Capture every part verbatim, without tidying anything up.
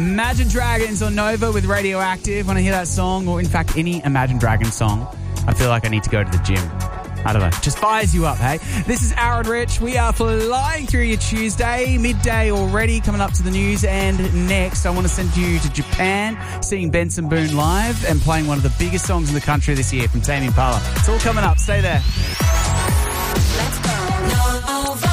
Imagine Dragons on Nova with Radioactive. When I hear that song, or in fact any Imagine Dragons song, I feel like I need to go to the gym. I don't know. Just fires you up, hey? This is Aaron Rich. We are flying through your Tuesday, midday already, coming up to the news. And next, I want to send you to Japan, seeing Benson Boone live and playing one of the biggest songs in the country this year from Tame Impala. It's all coming up. Stay there. Let's go. Nova.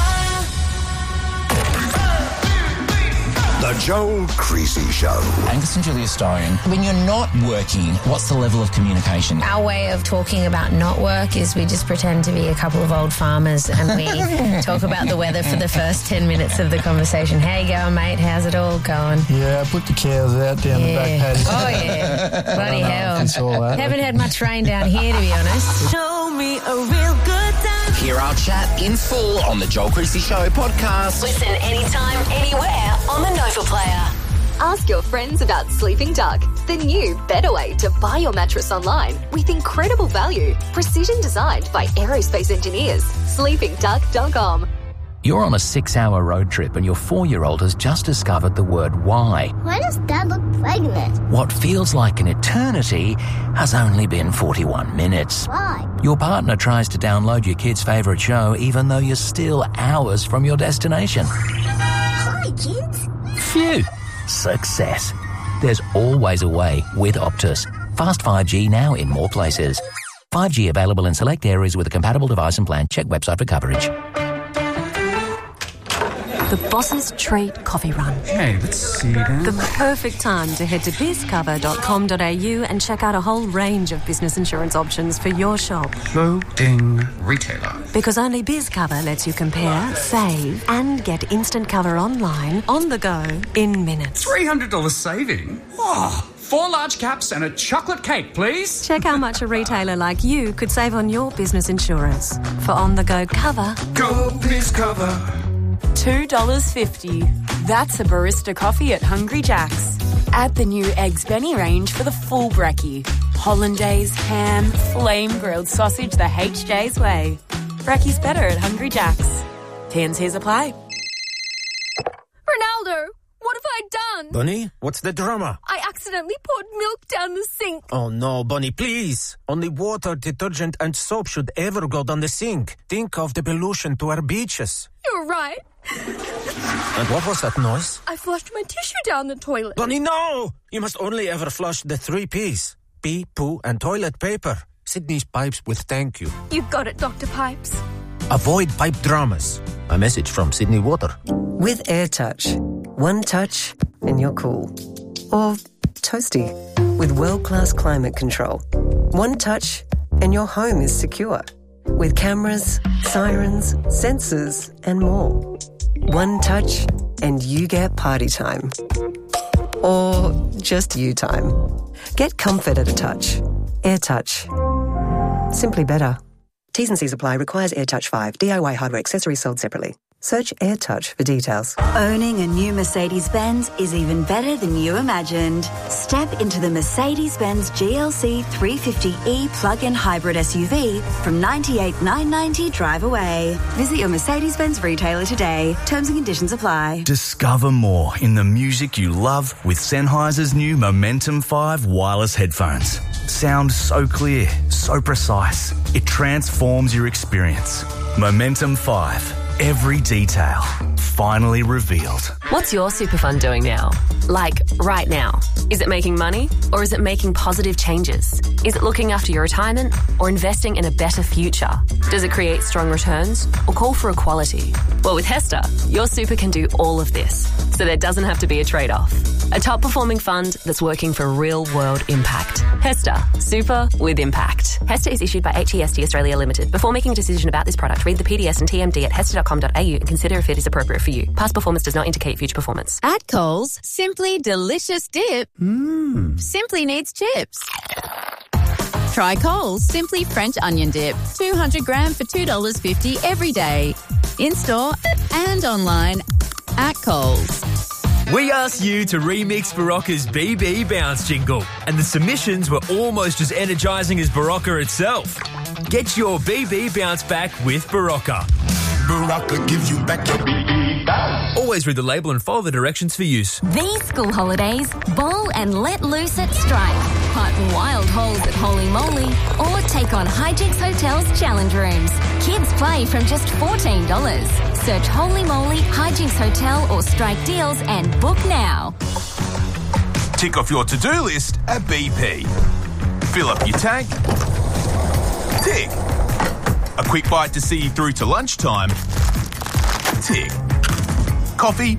The Joe Creasy Show. Angus and Julia Stone. When you're not working, what's the level of communication? Our way of talking about not work is we just pretend to be a couple of old farmers and we talk about the weather for the first ten minutes of the conversation. How you going, mate? How's it all going? Yeah, put the cows out down yeah. the back paddock. Oh, yeah. Bloody hell. All that. Haven't had much rain down here, to be honest. Show me a real good time. Hear our chat in full on the Joel Creasy Show podcast. Listen anytime, anywhere on the Nova Player. Ask your friends about Sleeping Duck, the new, better way to buy your mattress online with incredible value. Precision designed by aerospace engineers. sleeping duck dot com. You're on a six-hour road trip and your four-year-old has just discovered the word why. Why does Dad look pregnant? What feels like an eternity has only been forty-one minutes. Why? Your partner tries to download your kid's favourite show even though you're still hours from your destination. Hi, kids. Phew. Success. There's always a way with Optus. Fast five G now in more places. five G available in select areas with a compatible device and plan. Check website for coverage. The Boss's Treat Coffee Run. Hey, let's see that. The perfect time to head to biz cover dot com dot a u and check out a whole range of business insurance options for your shop. Loading retailer. Because only BizCover lets you compare, save, and get instant cover online, on the go, in minutes. three hundred dollars saving? Oh, four large caps and a chocolate cake, please. Check how much a retailer like you could save on your business insurance. For on-the-go cover... Go BizCover. two dollars fifty. That's a barista coffee at Hungry Jack's. Add the new Eggs Benny range for the full brekkie. Hollandaise, ham, flame-grilled sausage the H J's way. Brekkie's better at Hungry Jack's. T and C's apply. Ronaldo, what have I done? Bunny, what's the drama? I accidentally poured milk down the sink. Oh no, Bunny, please. Only water, detergent and soap should ever go down the sink. Think of the pollution to our beaches. You're right. And what was that noise? I flushed my tissue down the toilet. Bunny, no! You must only ever flush the three P's. Pee, poo and toilet paper. Sydney's Pipes with thank you. You got it, Doctor Pipes. Avoid pipe dramas. A message from Sydney Water. With AirTouch, one touch and you're cool. Or toasty. With world-class climate control. One touch and your home is secure. With cameras, sirens, sensors and more. One touch and you get party time. Or just you time. Get comfort at a touch. AirTouch. Simply better. T's and C's apply. Requires AirTouch five. D I Y hardware accessories sold separately. Search AirTouch for details. Owning a new Mercedes-Benz is even better than you imagined. Step into the Mercedes-Benz G L C three fifty e plug-in hybrid S U V from ninety-eight thousand nine hundred ninety dollars drive away. Visit your Mercedes-Benz retailer today. Terms and conditions apply. Discover more in the music you love with Sennheiser's new Momentum five wireless headphones. Sound so clear, so precise. It transforms your experience. Momentum five. Every detail finally revealed. What's your super fund doing now? Like, right now? Is it making money or is it making positive changes? Is it looking after your retirement or investing in a better future? Does it create strong returns or call for equality? Well, with Hester, your super can do all of this, so there doesn't have to be a trade-off. A top-performing fund that's working for real-world impact. Hester, super with impact. Hester is issued by H E S T Australia Limited. Before making a decision about this product, read the P D S and T M D at hester dot com dot a u and consider if it is appropriate for you. Past performance does not indicate future performance. At Coles, Simply Delicious Dip Mmm. simply needs chips. Try Coles Simply French Onion Dip. two hundred gram for two dollars fifty every day. In-store and online at Coles. We asked you to remix Barocca's B B Bounce jingle, and the submissions were almost as energising as Barocca itself. Get your B B Bounce back with Barocca. Barocca gives you back your B B bounce. Always read the label and follow the directions for use. These school holidays, bowl and let loose at Strike. Pipe wild holes at Holy Moly or take on Hijinks Hotel's challenge rooms. Kids play from just fourteen dollars. Search Holy Moly, Hijinks Hotel or Strike Deals and book now. Tick off your to-do list at B P. Fill up your tank. Tick. A quick bite to see you through to lunchtime. Tick. Coffee.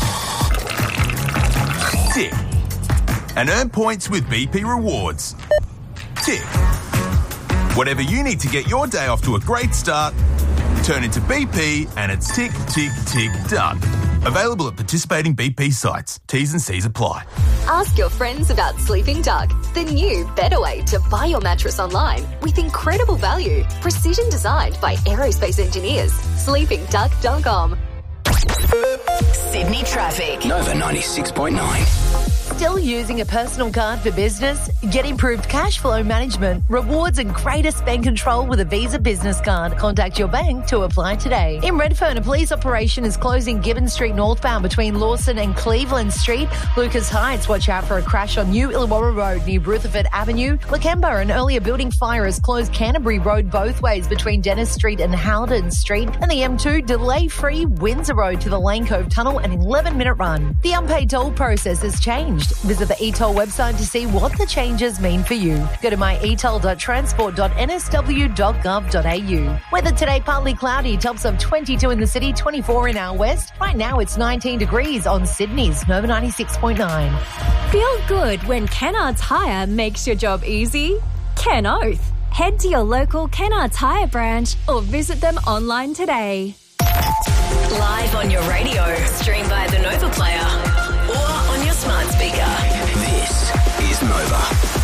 Tick. And earn points with B P Rewards. Tick. Whatever you need to get your day off to a great start, turn into B P and it's tick, tick, tick, done. Available at participating B P sites. T's and C's apply. Ask your friends about Sleeping Duck, the new, better way to buy your mattress online with incredible value. Precision designed by aerospace engineers. sleeping duck dot com. Sydney traffic. Nova ninety-six point nine. Still using a personal card for business? Get improved cash flow management, rewards and greater spend control with a Visa business card. Contact your bank to apply today. In Redfern, a police operation is closing Gibbon Street northbound between Lawson and Cleveland Street. Lucas Heights, watch out for a crash on New Illawarra Road near Rutherford Avenue. Lakemba, an earlier building fire has closed Canterbury Road both ways between Dennis Street and Howden Street. And the M two, delay-free Windsor Road to the Lane Cove Tunnel, an eleven-minute run. The unpaid toll process has changed. Visit the e toll website to see what the changes mean for you. Go to my e toll dot transport dot n s w dot gov dot a u. Weather today, partly cloudy, tops of twenty-two in the city, twenty-four in our west. Right now it's nineteen degrees on Sydney's Nova ninety-six point nine. Feel good when Kennards Hire makes your job easy. Ken Oath. Head to your local Kennards Hire branch or visit them online today. Live on your radio, stream by the Nova Player or on your smart speaker. This is Nova.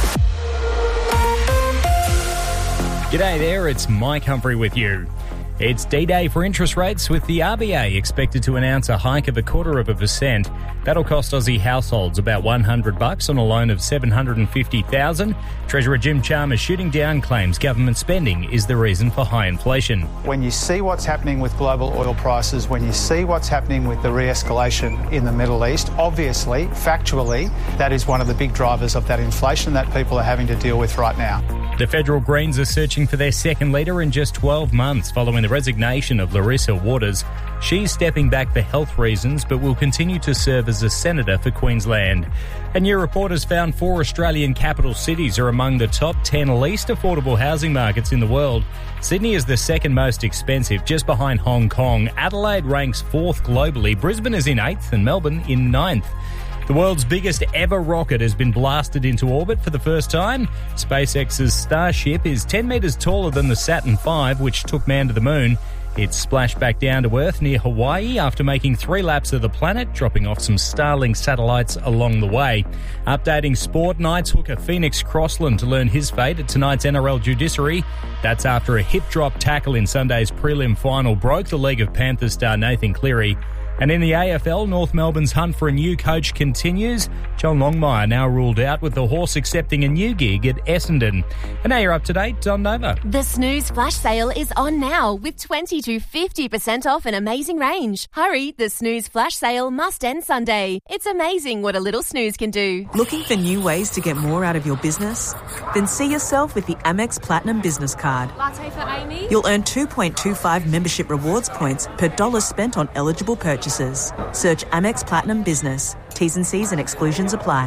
G'day there, it's Mike Humphrey with you. It's D-Day for interest rates, with the R B A expected to announce a hike of a quarter of a percent. That'll cost Aussie households about one hundred bucks on a loan of seven hundred fifty thousand. Treasurer Jim Chalmers shooting down claims government spending is the reason for high inflation. When you see what's happening with global oil prices, when you see what's happening with the re-escalation in the Middle East, obviously, factually, that is one of the big drivers of that inflation that people are having to deal with right now. The federal Greens are searching for their second leader in just twelve months following the resignation of Larissa Waters. She's stepping back for health reasons but will continue to serve as a senator for Queensland. A new report has found four Australian capital cities are among the top ten least affordable housing markets in the world. Sydney is the second most expensive, just behind Hong Kong. Adelaide ranks fourth globally. Brisbane is in eighth and Melbourne in ninth. The world's biggest ever rocket has been blasted into orbit for the first time. SpaceX's Starship is ten metres taller than the Saturn five, which took man to the moon. It splashed back down to Earth near Hawaii after making three laps of the planet, dropping off some Starlink satellites along the way. Updating sport, Knights hooker Phoenix Crossland to learn his fate at tonight's N R L judiciary. That's after a hip-drop tackle in Sunday's prelim final broke the leg of Panthers star Nathan Cleary. And in the A F L, North Melbourne's hunt for a new coach continues. John Longmire now ruled out, with the Horse accepting a new gig at Essendon. And now you're up to date on Nova. The Snooze Flash Sale is on now with twenty to fifty percent off an amazing range. Hurry, the Snooze Flash Sale must end Sunday. It's amazing what a little snooze can do. Looking for new ways to get more out of your business? Then see yourself with the Amex Platinum Business Card. Latte for Amy? You'll earn two point two five membership rewards points per dollar spent on eligible purchases. Search Amex Platinum Business. T's and C's and exclusions apply.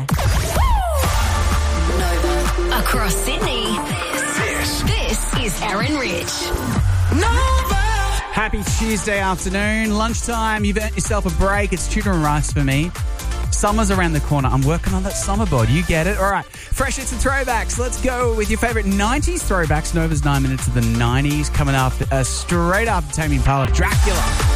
Nova. Across Sydney, this, this is Aaron Rich. Nova! Happy Tuesday afternoon. Lunchtime, you've earned yourself a break. It's tuna and rice for me. Summer's around the corner. I'm working on that summer bod. You get it? All right. Fresh hits and throwbacks. Let's go with your favourite nineties throwbacks. Nova's nine minutes of the nineties coming up uh, straight after Tame Impala, Dracula.